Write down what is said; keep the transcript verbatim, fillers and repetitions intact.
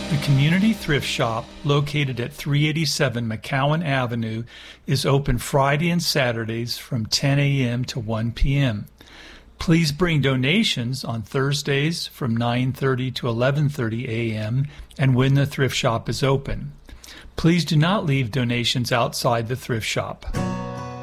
The Community Thrift Shop, located at three eighty-seven McCowan Avenue, is open Friday and Saturdays from ten a.m. to one p.m. Please bring donations on Thursdays from nine thirty to eleven thirty a.m. and when the thrift shop is open. Please do not leave donations outside the thrift shop.